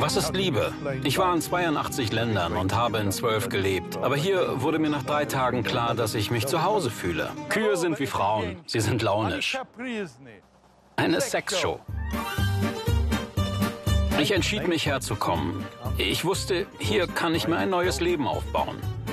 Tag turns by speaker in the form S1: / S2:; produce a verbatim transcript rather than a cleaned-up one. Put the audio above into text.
S1: Was ist Liebe? Ich war in zweiundachtzig Ländern und habe in zwölf gelebt. Aber hier wurde mir nach drei Tagen klar, dass ich mich zu Hause fühle. Kühe sind wie Frauen. Sie sind launisch. Eine Sexshow. Ich entschied mich herzukommen. Ich wusste, hier kann ich mir ein neues Leben aufbauen.